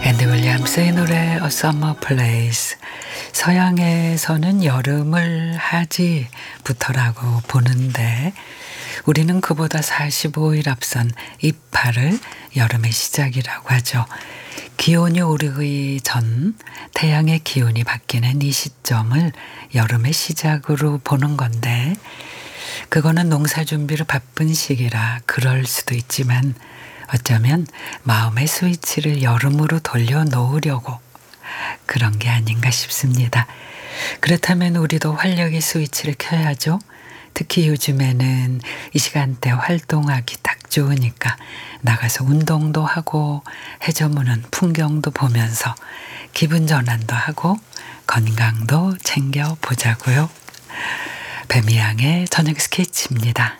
앤디 윌리엄스의 노래 A Summer Place. 서양에서는 여름을 하지부터라고 보는데 우리는 그보다 45일 앞선 입하를 여름의 시작이라고 하죠. 기온이 오르기 전 태양의 기온이 바뀌는 이 시점을 여름의 시작으로 보는 건데 그거는 농사 준비로 바쁜 시기라 그럴 수도 있지만 어쩌면 마음의 스위치를 여름으로 돌려놓으려고 그런 게 아닌가 싶습니다. 그렇다면 우리도 활력의 스위치를 켜야죠. 특히 요즘에는 이 시간대 활동하기 딱 좋으니까 나가서 운동도 하고 해저무는 풍경도 보면서 기분 전환도 하고 건강도 챙겨보자고요. 배미양의 저녁 스케치입니다.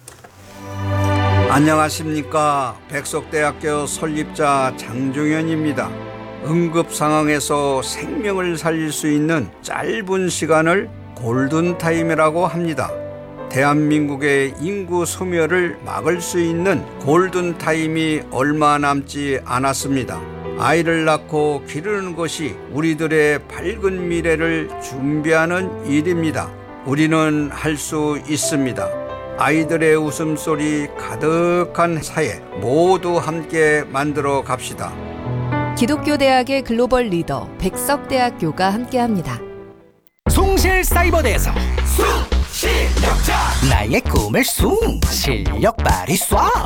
안녕하십니까. 백석대학교 설립자 장종현입니다. 응급 상황에서 생명을 살릴 수 있는 짧은 시간을 골든타임이라고 합니다. 대한민국의 인구 소멸을 막을 수 있는 골든타임이 얼마 남지 않았습니다. 아이를 낳고 기르는 것이 우리들의 밝은 미래를 준비하는 일입니다. 우리는 할 수 있습니다. 아이들의 웃음소리 가득한 사회 모두 함께 만들어 갑시다. 기독교대학의 글로벌 리더 백석대학교가 함께합니다. 숭실사이버대에서 숭실력자 나의 꿈을 숭 실력 발휘 쏴